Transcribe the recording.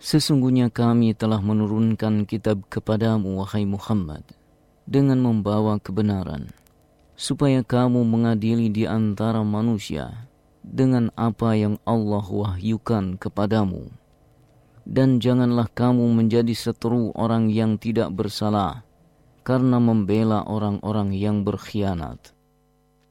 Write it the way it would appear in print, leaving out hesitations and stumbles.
Sesungguhnya kami telah menurunkan kitab kepadamu, wahai Muhammad, dengan membawa kebenaran, supaya kamu mengadili di antara manusia dengan apa yang Allah wahyukan kepadamu. Dan janganlah kamu menjadi seteru orang yang tidak bersalah karena membela orang-orang yang berkhianat.